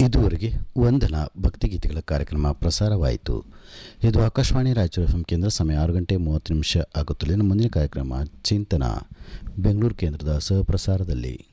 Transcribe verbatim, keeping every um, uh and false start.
ಇದುವರೆಗೆ ವಂದನಾ ಭಕ್ತಿಗೀತೆಗಳ ಕಾರ್ಯಕ್ರಮ ಪ್ರಸಾರವಾಯಿತು. ಇದು ಆಕಾಶವಾಣಿ ರಾಯಚೂರು ಎಫ್ ಎಂ ಕೇಂದ್ರ. ಸಮಯ ಆರು ಗಂಟೆ ಮೂವತ್ತು ನಿಮಿಷ ಆಗುತ್ತಲಿನ ಮುಂದಿನ ಕಾರ್ಯಕ್ರಮ ಚಿಂತನ ಬೆಂಗಳೂರು ಕೇಂದ್ರದ ಸಹಪ್ರಸಾರದಲ್ಲಿ.